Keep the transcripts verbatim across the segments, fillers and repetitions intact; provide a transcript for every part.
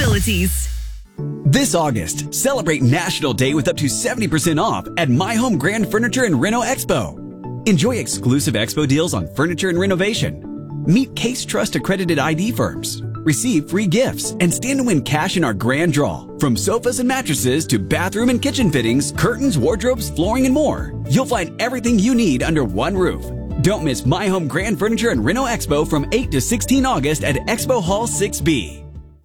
possibilities. This August, celebrate National Day with up to seventy percent off at My Home Grand Furniture and Reno Expo. Enjoy exclusive expo deals on furniture and renovation. Meet Case Trust accredited I D firms. Receive free gifts and stand to win cash in our grand draw. From sofas and mattresses to bathroom and kitchen fittings, curtains, wardrobes, flooring, and more. You'll find everything you need under one roof. Don't miss My Home Grand Furniture and Reno Expo from eight to sixteen August at Expo Hall six B.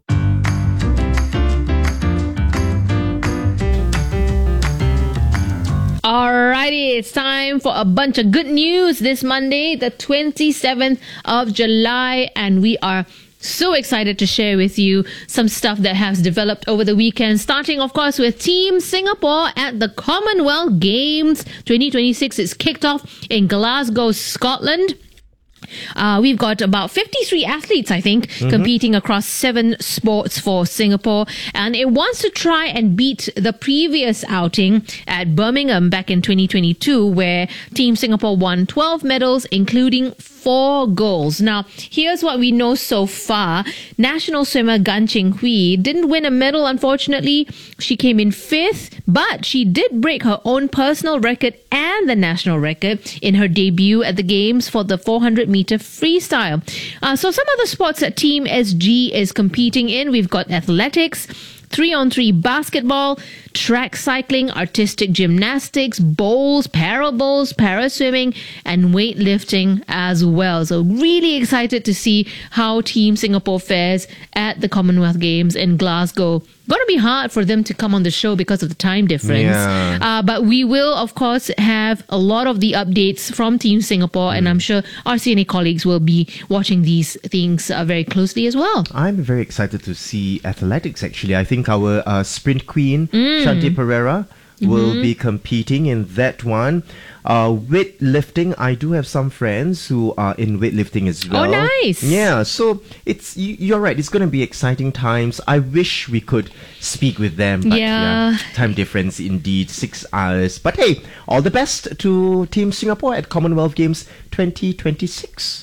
Alrighty, it's time for a bunch of good news this Monday, the twenty-seventh of July, and we are so excited to share with you some stuff that has developed over the weekend, starting of course with Team Singapore at the Commonwealth Games twenty twenty-six. It's kicked off in Glasgow, Scotland. Uh, we've got about fifty-three athletes, I think, mm-hmm. competing across seven sports for Singapore. And it wants to try and beat the previous outing at Birmingham back in twenty twenty-two, where Team Singapore won twelve medals, including four goals. Now, here's what we know so far. National swimmer Gan Ching Hui didn't win a medal, unfortunately. She came in fifth, but she did break her own personal record and the national record in her debut at the Games for the four hundred meter freestyle. Uh, so some other sports that Team S G is competing in, we've got athletics, three-on-three basketball, track cycling, artistic gymnastics, bowls, para bowls, para-swimming, and weightlifting as well. So really excited to see how Team Singapore fares at the Commonwealth Games in Glasgow. Going to be hard for them to come on the show because of the time difference. Yeah. Uh, but we will, of course, have a lot of the updates from Team Singapore, mm. and I'm sure our C N A colleagues will be watching these things uh, very closely as well. I'm very excited to see athletics, actually. I think our uh, sprint queen, mm. Shanti Pereira, will mm-hmm. be competing in that one. Uh, weightlifting, I do have some friends who are in weightlifting as well. Oh, nice. Yeah, so it's you, you're right. It's going to be exciting times. I wish we could speak with them. But yeah. yeah, time difference indeed, six hours. But hey, all the best to Team Singapore at Commonwealth Games twenty twenty-six.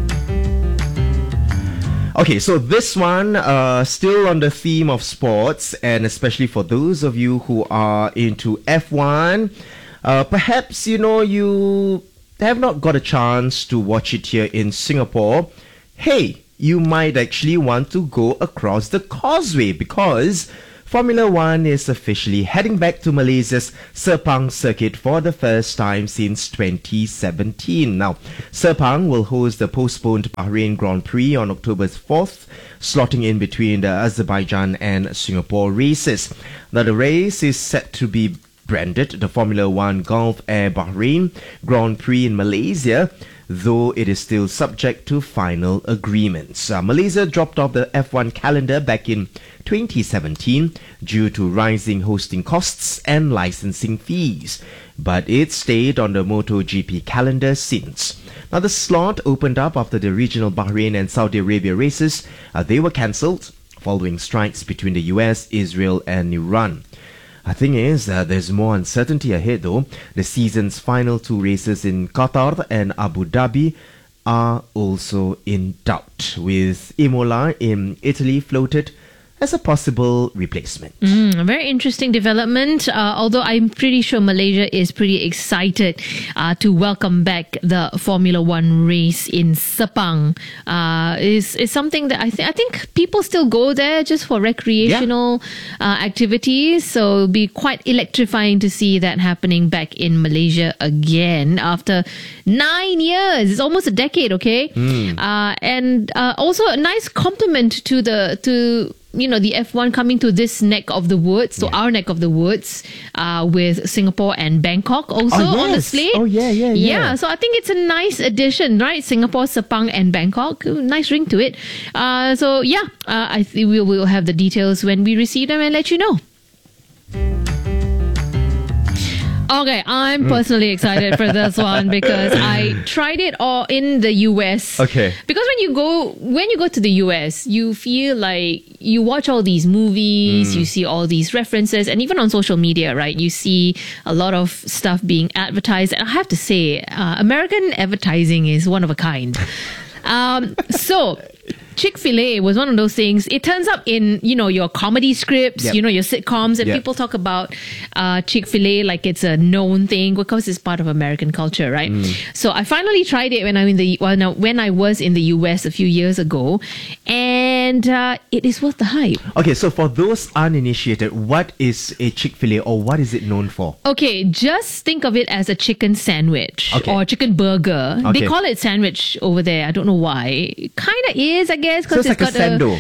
Okay, so this one, uh, still on the theme of sports, and especially for those of you who are into F one, uh, perhaps, you know, you have not got a chance to watch it here in Singapore. Hey, you might actually want to go across the causeway, because Formula One is officially heading back to Malaysia's Sepang circuit for the first time since twenty seventeen. Now, Sepang will host the postponed Bahrain Grand Prix on October fourth, slotting in between the Azerbaijan and Singapore races. Now, the race is set to be branded the Formula One Gulf Air Bahrain Grand Prix in Malaysia, though it is still subject to final agreements. Uh, Malaysia dropped off the F one calendar back in twenty seventeen due to rising hosting costs and licensing fees, but it stayed on the MotoGP calendar since. Now, the slot opened up after the regional Bahrain and Saudi Arabia races. Uh, they were cancelled following strikes between the U S, Israel and Iran. The thing is, uh, there's more uncertainty ahead though. The season's final two races in Qatar and Abu Dhabi are also in doubt, with Imola in Italy floated as a possible replacement. Mm, a very interesting development, uh, although I'm pretty sure Malaysia is pretty excited uh, to welcome back the Formula One race in Sepang. Uh, is is something that I, th- I think people still go there just for recreational yeah. uh, activities, so it'll be quite electrifying to see that happening back in Malaysia again after nine years. It's almost a decade, okay? Mm. Uh, and uh, also a nice compliment to the to you know, the F one coming to this neck of the woods, so yeah. our neck of the woods, uh, with Singapore and Bangkok also oh, yes. on the slate. Oh, yeah, yeah, yeah. Yeah, so I think it's a nice addition, right? Singapore, Sepang and Bangkok. Nice ring to it. Uh, so, yeah, uh, I th- we will have the details when we receive them and let you know. Okay, I'm personally excited for this one because I tried it all in the U S. Okay. Because when you go when you go to the U S, you feel like you watch all these movies, mm. you see all these references, and even on social media, right? You see a lot of stuff being advertised. And I have to say, uh, American advertising is one of a kind. Um, so Chick-fil-A was one of those things. It turns up in, you know, your comedy scripts, Yep. you know, your sitcoms, and Yep. people talk about uh, Chick-fil-A like it's a known thing because it's part of American culture, right? Mm. So I finally tried it when I in the well, no, when I was in the U S a few years ago, and uh, it is worth the hype. Okay, so for those uninitiated, what is a Chick-fil-A or what is it known for? Okay, just think of it as a chicken sandwich Okay. or chicken burger. Okay. They call it sandwich over there. I don't know why. It kind of is, I guess, So because it's like a got sando.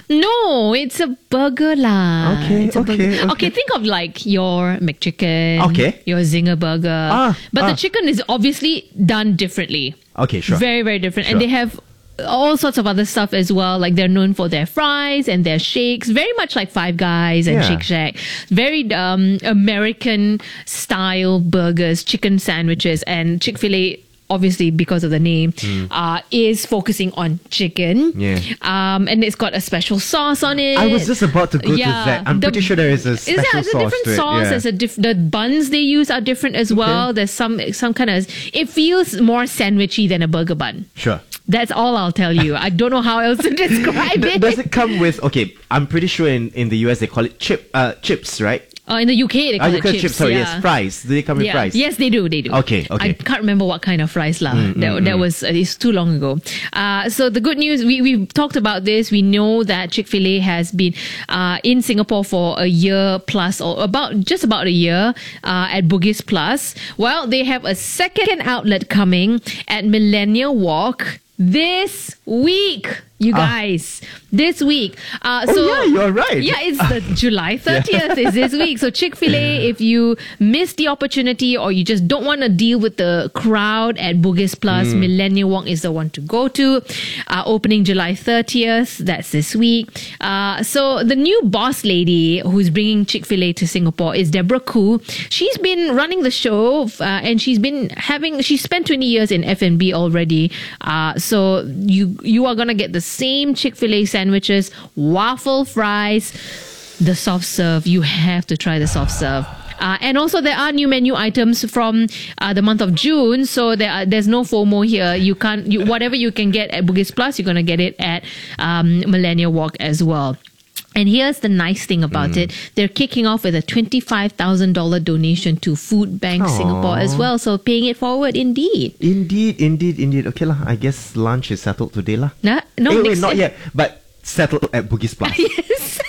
No, it's a burger lah. Okay, It's a okay, burger. okay. Okay, think of like your McChicken. Okay. Your Zinger burger. Ah, but ah. the chicken is obviously done differently. Okay, sure. Very, very different. Sure. And they have all sorts of other stuff as well. Like they're known for their fries and their shakes, very much like Five Guys and Yeah. Shake Shack. Very um, American style burgers, chicken sandwiches, and Chick-fil-A, obviously because of the name, uh, is focusing on chicken. Yeah. Um, and it's got a special sauce on it. I was just about to go Yeah, to that. I'm the- pretty sure there is a Is special there a sauce different to it. sauce? Yeah. There's a diff- the buns they use are different as well. There's some some kind of. It feels more sandwichy than a burger bun. Sure. That's all I'll tell you. I don't know how else to describe D- it. Does it come with, okay, I'm pretty sure in, in the U S they call it chip uh, chips, right? Uh, in the U K, they Ah, call you it call chips. chips, sorry, yeah. yes, fries. Do they come with Yeah. fries? Yes, they do. They do. Okay, okay. I can't remember what kind of fries lah. that, that was uh, it's too long ago. Uh, so the good news, we we talked about this. We know that Chick-fil-A has been uh, in Singapore for a year plus, or about just about a year uh, at Bugis Plus. Well, they have a second outlet coming at Millennial Walk this week. You guys, this week. Uh, Oh, so yeah, you're right. Yeah, it's the July thirtieth is this week. So Chick-fil-A, if you missed the opportunity or you just don't want to deal with the crowd at Bugis Plus, Hmm. Millennial Walk is the one to go to. Uh, opening July thirtieth, that's this week. Uh, so the new boss lady who's bringing Chick-fil-A to Singapore is Deborah Khoo. She's been running the show uh, and she's been having, she spent twenty years in F and B already. Uh, so you, you are going to get the same Chick-fil-A sandwiches, waffle fries, the soft serve. You have to try the soft serve. Uh, and also there are new menu items from uh, the month of June, so there are, there's no FOMO here. You can't, you, whatever you can get at Bugis Plus, you're going to get it at um, Millennial Walk as well. And here's the nice thing about it. They're kicking off with a twenty-five thousand dollars donation to Food Bank Aww. Singapore as well. So paying it forward indeed. Indeed, indeed, indeed. Okay lah. I guess lunch is settled today lah. Nah, no, Eh, wait, next not time. yet. But settled at Bugis Plus. Yes.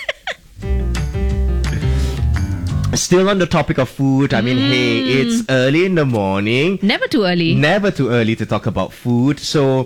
Still on the topic of food. I mean, hey, it's early in the morning. Never too early. Never too early to talk about food. So,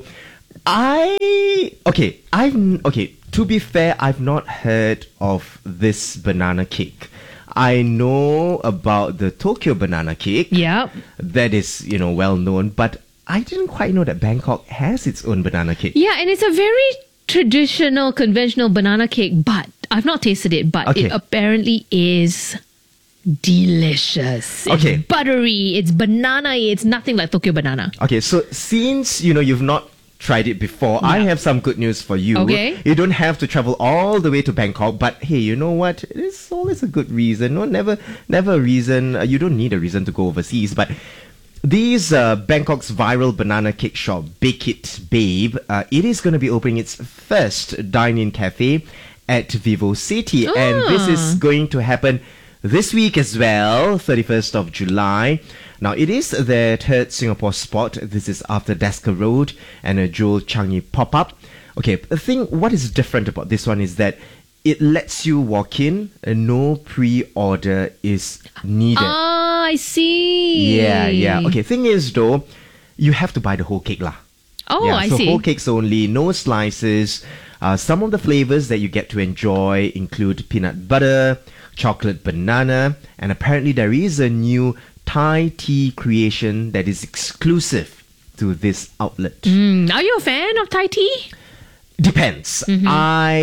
I okay. I've okay. To be fair, I've not heard of this banana cake. I know about the Tokyo banana cake. Yeah. That is, you know, well known. But I didn't quite know that Bangkok has its own banana cake. Yeah, and it's a very traditional, conventional banana cake, but I've not tasted it, but Okay. it apparently is delicious. It's Okay. buttery, it's banana, it's nothing like Tokyo banana. Okay, so since you know you've not tried it before, I Yeah. have some good news for you. Okay. You don't have to travel all the way to Bangkok, but hey, you know what? It's always a good reason. No, never, never a reason. Uh, you don't need a reason to go overseas, but. These uh, Bangkok's viral banana cake shop, Bake It Babe, uh, it is going to be opening its first dine-in cafe at Vivo City, and this is going to happen this week as well, thirty-first of July. Now, it is their third Singapore spot. This is after Desker Road and a Jewel Changi pop-up. Okay, the thing, what is different about this one is that it lets you walk in and no pre-order is needed. Ah, I see. Yeah, yeah. Okay, thing is though, you have to buy the whole cake lah. Oh, yeah, I so see. whole cakes only, no slices. Uh, some of the flavors that you get to enjoy include peanut butter, chocolate banana, and apparently there is a new Thai tea creation that is exclusive to this outlet. Mm, are you a fan of Thai tea? Depends. I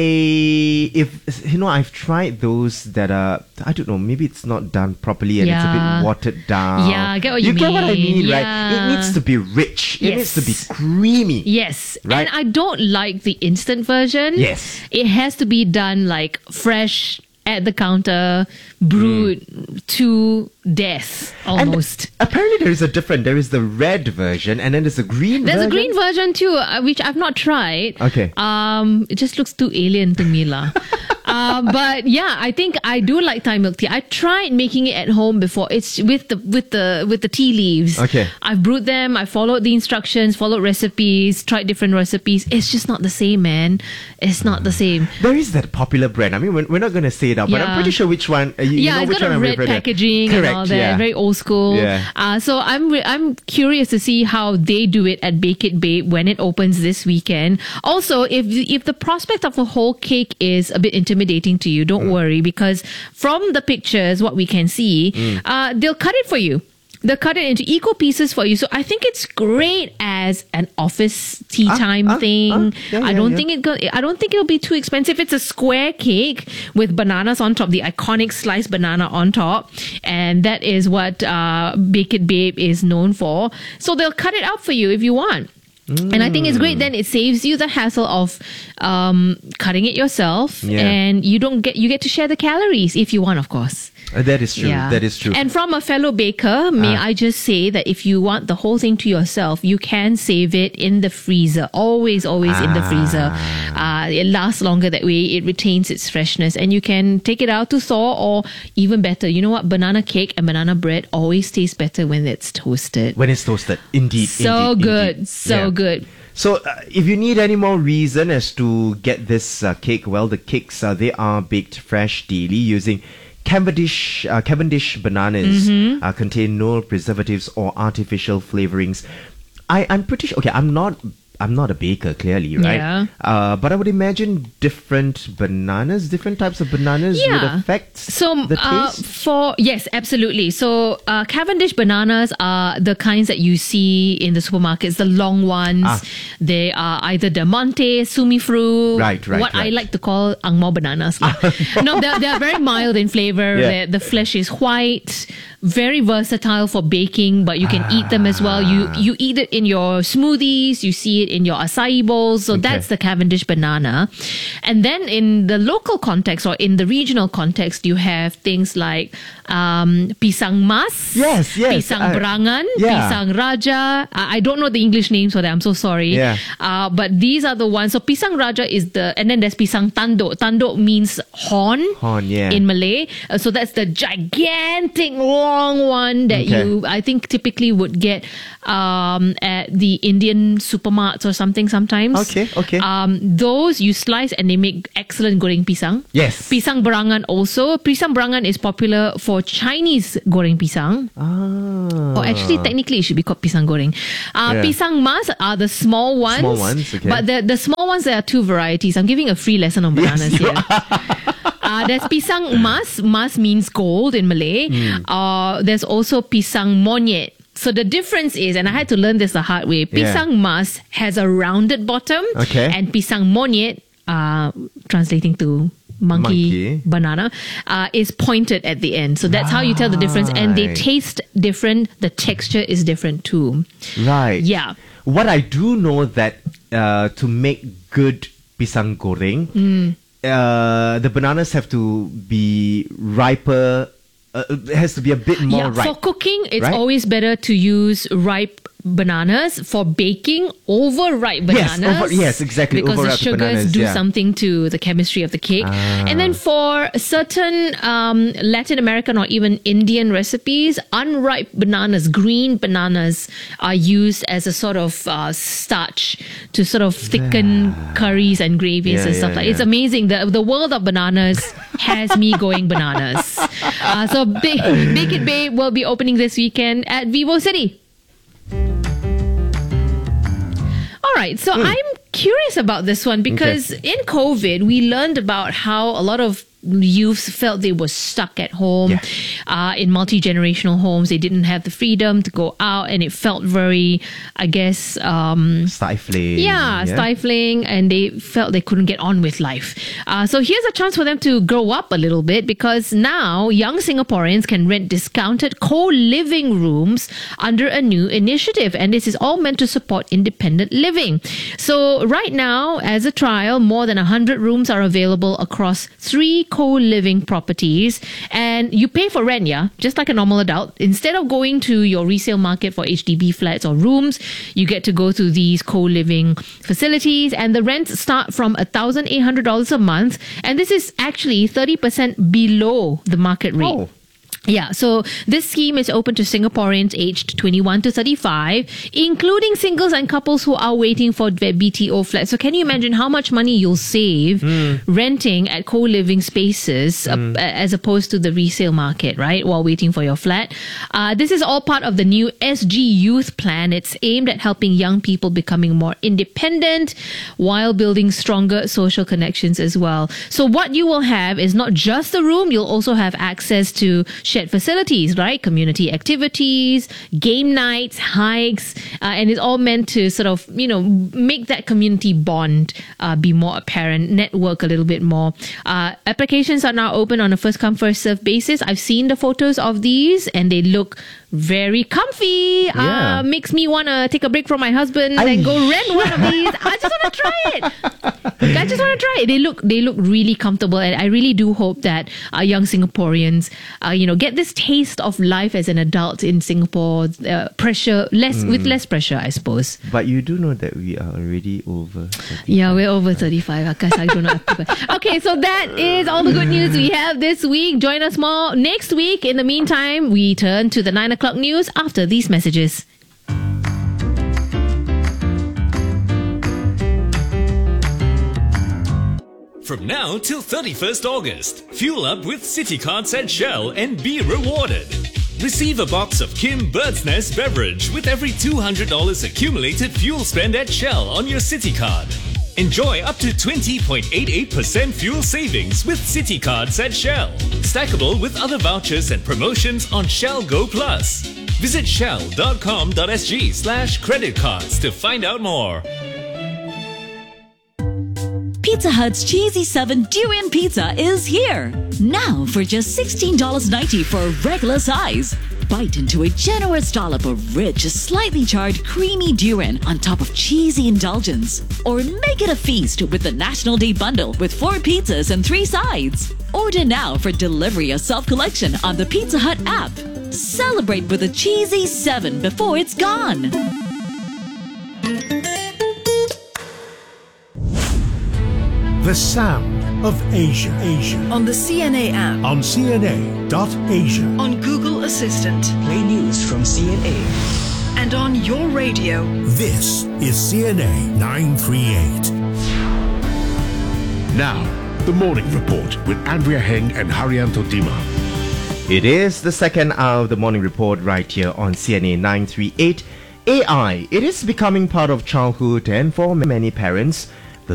if you know I've tried those that are I don't know, maybe it's not done properly and it's a Yeah. bit watered down. Yeah, I get what you get what I mean. mean, right? Yeah. It needs to be rich. It needs Yes. to be creamy. Yes. Right. And I don't like the instant version. Yes. It has to be done like fresh at the counter, brewed to death almost. And apparently there is a different, there is the red version and then there's a green There's version. a green version too, uh, which I've not tried. Okay. Um, it just looks too alien to me, lah. Uh, but yeah, I think I do like Thai milk tea. I tried making it at home before. It's with the with the with the tea leaves. Okay. I've brewed them. I followed the instructions, followed recipes, tried different recipes. It's just not the same, man. It's not the same. There is that popular brand. I mean, we're, we're not going to say it out, but I'm Yeah. pretty sure which one. Uh, you, Yeah, you know it's which got one a I'm red referring to. packaging Correct, and all that. yeah. Very old school. Yeah. Uh, so I'm re- I'm curious to see how they do it at Bake It Babe when it opens this weekend. Also, if if the prospect of a whole cake is a bit intimidating to you, don't worry, because from the pictures, what we can see, uh, they'll cut it for you. They'll cut it into equal pieces for you. So I think it's great as an office tea Ah, time ah, thing. ah, yeah, I yeah, don't yeah. think it go, I don't think it'll be too expensive. It's a square cake with bananas on top, the iconic sliced banana on top, and that is what uh, Bake It Babe is known for. So they'll cut it out for you if you want. And I think it's great. Then it saves you the hassle of um, cutting it yourself, Yeah. and you don't get you get to share the calories if you want, of course. Uh, that is true. That is true. And from a fellow baker, may Ah. I just say that if you want the whole thing to yourself, you can save it in the freezer. Always, always in the freezer. Uh, it lasts longer that way. It retains its freshness, and you can take it out to thaw, or even better, you know what? Banana cake and banana bread always taste better when it's toasted. when it's toasted, indeed. So indeed, good, indeed. so Yeah. good. So, uh, if you need any more reason as to get this uh, cake, well, the cakes uh, they are baked fresh daily using Cavendish uh, Cavendish bananas. Mm-hmm. Uh, contain no preservatives or artificial flavorings. I I'm pretty sure. Okay, I'm not. I'm not a baker, clearly, right? Yeah. Uh, but I would imagine different bananas, different types of bananas would Yeah. affect So the uh, taste. for yes, absolutely. So uh, Cavendish bananas are the kinds that you see in the supermarkets, the long ones. Ah. They are either Del Monte, Sumifru, Right, right, what I right. like to call Ang Mo bananas. lah. No, they're, they're very mild in flavor. Yeah. The, the flesh is white, very versatile for baking, but you can eat them as well. You you eat it in your smoothies, you see it in your acai bowls. So Okay. that's the Cavendish banana. And then in the local context or in the regional context, you have things like um, pisang mas, Yes, yes, pisang I- brangan, yeah. pisang raja. I I don't know the English names for that. I'm so sorry. Yeah. Uh, but these are the ones. So pisang raja is the, and then there's pisang tanduk. Tanduk means horn. Horn, yeah. In Malay. Uh, so that's the gigantic long one that Okay. you, I think, typically would get um, at the Indian supermarkets or something sometimes. Okay, okay. Um, those you slice and they make excellent goreng pisang. Yes. Pisang berangan also. Pisang berangan is popular for Chinese goreng pisang. Ah. Or actually, technically, it should be called pisang goreng. Uh, Yeah. Pisang mas are the small ones. Small ones, okay. But the, the small ones, there are two varieties. I'm giving a free lesson on bananas you here. Uh, there's pisang mas. Mas means gold in Malay. Hmm. Uh, there's also pisang monyet. So the difference is, and I had to learn this the hard way, Yeah. pisang mas has a rounded bottom, Okay. and pisang monyet, uh, translating to monkey, Monkey. banana, uh, is pointed at the end. So that's how you tell the difference. And they Right. taste different. The texture is different too. Right. Yeah. What I do know that uh, to make good pisang goreng, Mm. uh, the bananas have to be riper. Uh, it has to be a bit more yeah, ripe. for cooking, it's right? always better to use ripe bananas. For baking, overripe Yes, bananas. over- yes, exactly, Because the overripe sugars bananas, do yeah. something to the chemistry of the cake. Ah. And then for certain um, Latin American or even Indian recipes, unripe bananas, green bananas, are used as a sort of uh, starch to sort of thicken curries and gravies Yeah, and stuff yeah, like. It's yeah. amazing. The the world of bananas has me going bananas. Uh, so Bake, Bake It Babe will be opening this weekend at Vivo City. All right, so I'm curious about this one because in COVID, we learned about how a lot of youths felt they were stuck at home Yeah. uh, in multi-generational homes. They didn't have the freedom to go out, and it felt very, I guess, um, Stifling. yeah, stifling, and they felt they couldn't get on with life. Uh, so here's a chance for them to grow up a little bit, because now young Singaporeans can rent discounted co-living rooms under a new initiative, and this is all meant to support independent living. So right now, as a trial, more than one hundred rooms are available across three co-living properties, and you pay for rent, yeah, just like a normal adult. Instead of going to your resale market for H D B flats or rooms, you get to go to these co-living facilities, and the rents start from one thousand eight hundred dollars a month, and this is actually thirty percent below the market rate. Oh. Yeah, so this scheme is open to Singaporeans aged twenty-one to thirty-five, including singles and couples who are waiting for their B T O flat. So can you imagine how much money you'll save mm. renting at co-living spaces mm. uh, as opposed to the resale market, right, while waiting for your flat? Uh, this is all part of the new S G Youth Plan. It's aimed at helping young people becoming more independent while building stronger social connections as well. So what you will have is not just the room, you'll also have access to shared facilities, right? Community activities, game nights, hikes, uh, and it's all meant to sort of, you know, make that community bond uh, be more apparent, network a little bit more. Uh, applications are now open on a first come, first serve basis. I've seen the photos of these and they look very comfy. Yeah. Uh, makes me want to take a break from my husband I- and go rent one of these. I just want to try it. I just want to try it. They look, they look really comfortable, and I really do hope that uh, young Singaporeans, uh, you know, get this taste of life as an adult in Singapore. Uh, pressure less mm. with less pressure, I suppose. But you do know that we are already over thirty-five. Yeah, we're over thirty-five. Akash, I don't know. Okay, so that is all the good news we have this week. Join us more next week. In the meantime, we turn to the nine o'clock news after these messages. From now till thirty-first August, fuel up with City Cards at Shell and be rewarded. Receive a box of Kim Bird's Nest beverage with every two hundred dollars accumulated fuel spend at Shell on your City Card. Enjoy up to twenty point eight eight percent fuel savings with City Cards at Shell. Stackable with other vouchers and promotions on Shell Go Plus. Visit shell.com.sg slash credit cards to find out more. Pizza Hut's Cheesy seven Durian Pizza is here. Now for just sixteen dollars ninety for a regular size. Bite into a generous dollop of rich, slightly charred, creamy durian on top of cheesy indulgence. Or make it a feast with the National Day bundle with four pizzas and three sides. Order now for delivery or self-collection on the Pizza Hut app. Celebrate with a Cheesy seven before it's gone. The sound of Asia. Asia. On the C N A app. On C N A dot Asia. On Google Assistant. Play news from C N A. And on your radio. This is C N A nine thirty-eight. Now, the morning report with Andrea Heng and Haryanto Dima. It is the second hour of the morning report right here on C N A nine thirty-eight. A I, it is becoming part of childhood, and for many parents,